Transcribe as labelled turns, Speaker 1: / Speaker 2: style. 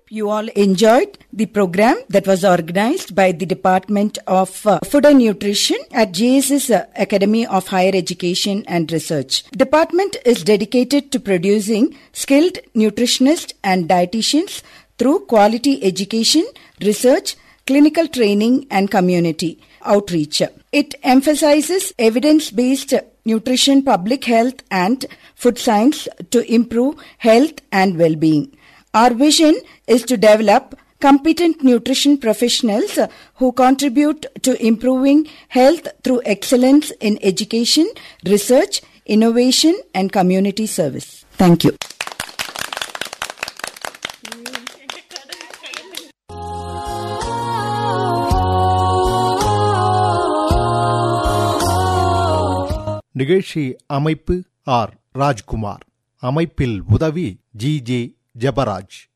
Speaker 1: you all enjoyed the program that was organized by the Department of Food and Nutrition at JSS Academy of Higher Education and Research. The department is dedicated to producing skilled nutritionists and dietitians through quality education, research, clinical training and community outreach. It emphasizes evidence-based nutrition, public health and food science to improve health and well-being. Our vision is to develop competent nutrition professionals who contribute to improving health through excellence in education, research, innovation and community service. Thank you.
Speaker 2: நிகழ்ச்சி அமைப்பு R Rajkumar. அமைப்பில் உதவி ஜி.ஜே. ஜெபராஜ்.